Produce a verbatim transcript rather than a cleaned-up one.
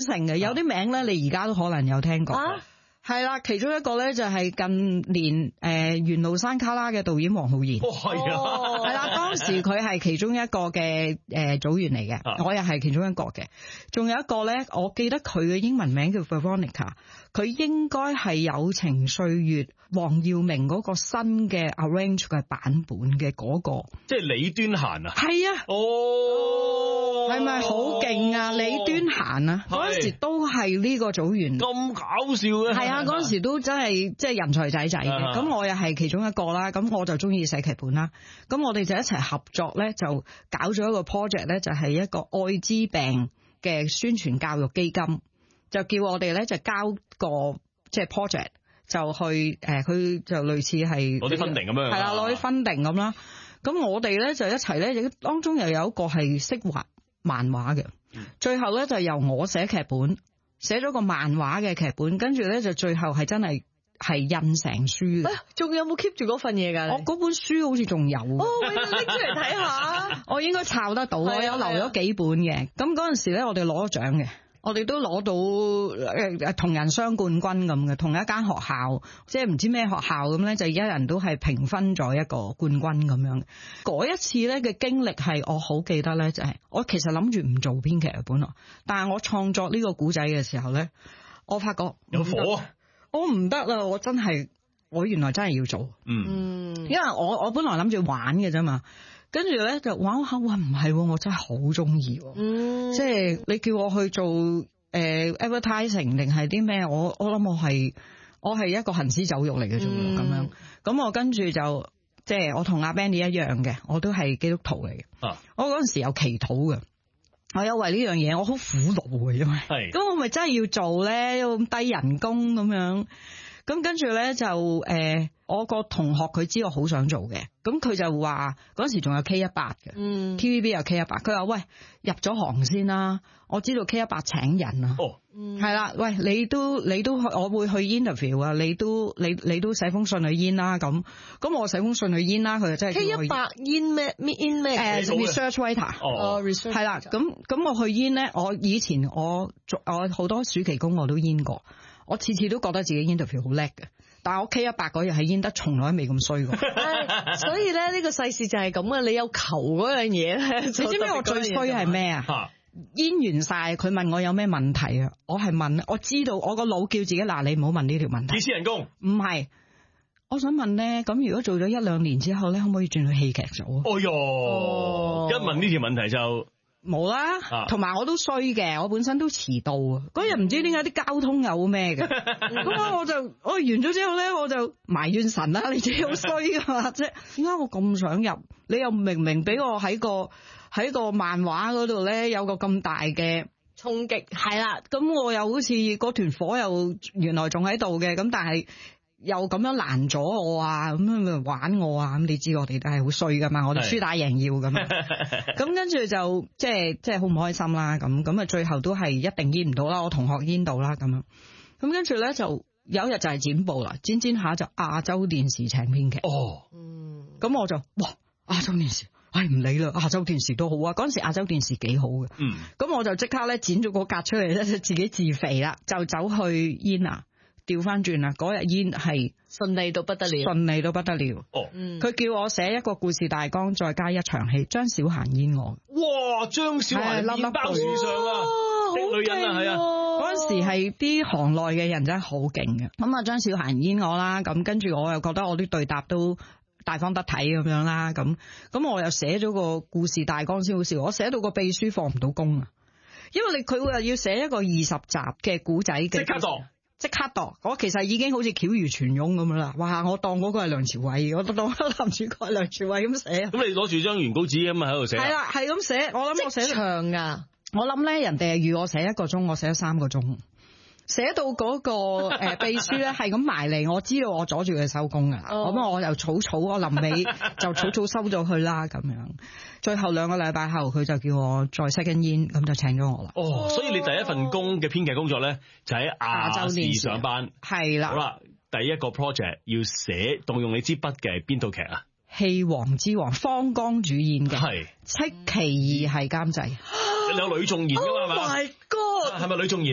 性嘅，有啲名咧你而家都可能有聽過。 啊係啦，其中一個咧就係近年誒《緣路山旮旯》嘅導演黃浩然。 哦，係啊， 係啦，當時佢係其中一個嘅誒組員嚟嘅， 啊我又係其中一個嘅。仲有一個咧，我記得佢嘅英文名叫 Veronica， 佢應該係友情歲月黃耀明嗰個新嘅 arrange 嘅版本嘅嗰個。 即係李端嫻啊。 係啊。 哦， 係咪好勁啊？李端嫻啊，嗰陣時都係呢個組員。 咁搞笑嘅。 係啊，嗰陣時都真係即係人才仔仔嘅。咁我又係其中一個啦。咁我就中意寫劇本啦。咁我哋就一齊合作咧，就搞咗一個 project 咧，就係一個愛滋病嘅宣傳教育基金，就叫我哋咧就交個即係 project 就去誒，佢就類似係攞啲 funding 咁樣。 係啦，攞啲 funding 咁啦。咁我哋咧就一齊咧，當中又有一個係識畫漫畫嘅，最後咧就由我寫劇本，寫咗個漫畫嘅劇本，跟住咧就最後係真係係印成書嘅。 仲有冇 keep 住嗰份嘢㗎？ 我嗰本書好似仲有。 哦，你拎出嚟睇下。 我應該抄得到，我有留咗幾本嘅。咁嗰陣時咧，我哋攞咗獎嘅。我哋都攞到誒同仁雙冠軍咁嘅，同一間學校，即係唔知咩學校咁咧，就一人都係評分咗一個冠軍咁樣。嗰一次咧嘅經歷係我好記得咧，就係我其實諗住唔做編劇嘅本來，但係我創作呢個古仔嘅時候咧，我發覺有火啊！ 我唔得啦，我真係我原來真係要做， 嗯， 因為我我本來諗住玩嘅啫嘛。跟住咧就玩下，哇唔係，我真係好中意， 嗯， 即係你叫我去做誒、呃、advertising 定係啲咩？我我諗我係我係一個行屍走肉嚟嘅啫，咁、嗯、樣。咁我跟住就即係我同阿 Benny 一樣嘅，我都係基督徒嚟嘅。 啊， 我嗰陣時有祈禱嘅，我有為呢樣嘢，我好苦惱嘅，因為係咁我咪真係要做咧，咁低人工咁樣。咁跟住咧就誒、呃，我個同學佢知我好想做嘅，咁佢就話嗰時仲有 K 一百嘅，嗯 ，T V B 有 K 一百，佢話喂入咗行先啦，我知道 K 一百請人啊，哦，係啦，喂你都你都我會去 interview 啊，你都你你都寫封信去煙啦，咁咁我寫封信去煙啦，佢就真係 K 一百煙咩煙咩誒 research writer， 哦 research 係啦，咁咁我去煙咧，我以前我我好多暑期工我都煙過。我次次都覺得自己 interview 好叻嘅，但係我 K 一百嗰日係煙得從來未咁衰過。 所以咧呢個世事就係咁啊！你有求嗰樣嘢咧，你知唔知我最衰係咩啊？煙完晒，佢問我有咩問題啊？我係問，我知道我個腦叫自己嗱，你唔好問呢條問題。 幾錢人工？ 唔係，我想問咧，咁如果做咗一兩年之後咧，可唔可以轉去戲劇組啊？ 哦喲，哦，一問呢條問題就。 冇啦，同埋我都衰嘅，我本身都遲到啊！嗰日唔知點解啲交通有咩嘅，咁我就我完咗之後咧，我就埋怨神啦，你自己好衰噶嘛，即係點解我咁想入？你又明明俾我喺個喺個漫畫嗰度咧有個咁大嘅衝擊， 係啦，咁我又好似嗰團火又原來仲喺度嘅，咁但係。又咁樣攔咗我啊，咁樣咪玩我啊，咁你知我哋都係好衰噶嘛，我哋輸打贏要噶嘛，咁跟住就即係即係好唔開心啦，咁咁啊最後都係一定煙唔到啦，我同學煙到啦咁樣，咁跟住咧就有一日就係剪報啦，剪剪下就亞洲電視請編劇，哦，嗯，咁我就哇亞洲電視，唉唔理啦，亞洲電視都好啊，嗰陣時亞洲電視幾好嘅，嗯，咁我就即刻咧剪咗個格出嚟咧，就自己自肥啦，就走去煙啊。調翻轉啦！嗰日煙係順利到不得了， 順利到不得了。哦，嗯，佢叫我寫一個故事大綱，再加一場戲。張小嫻煙我。 哇！張小嫻煙包樹上啊，的女人啊，係啊！ 嗰陣時係啲行內嘅人真係好勁嘅。咁啊，張小嫻煙我啦，咁跟住我又覺得我啲對答都大方得體咁樣啦，咁咁我又寫咗個故事大綱先好笑。我寫到個秘書放唔到工啊，因為你佢會又要寫一個二十集嘅古仔嘅。即刻度。即刻度，我其實已經好似巧如泉湧咁樣啦。哇！我當嗰個係梁朝偉，我都當男主角係梁朝偉咁寫。 咁你攞住張原稿紙咁啊喺度寫？係啦，係咁寫。我諗我寫長噶。 我諗咧，人哋係預我寫一個鐘，我寫咗三個鐘。寫到嗰個誒秘書咧係咁埋嚟，我知道我阻住佢收工噶啦。咁、oh. 我又草草，我臨尾就草草收咗佢啦。咁樣，最後兩個禮拜後，佢就叫我再 second 煙，咁就請咗我啦。 哦、oh. ，所以你第一份工嘅編劇工作咧，就喺亞洲電視上班。係啦。好啦，第一個 project 要寫動用你支筆嘅邊套劇啊？戲王之王，方剛主演嘅，係戚其義係監製。你有呂頌賢噶嘛？係嘛？ Oh my god！ 係咪呂頌賢？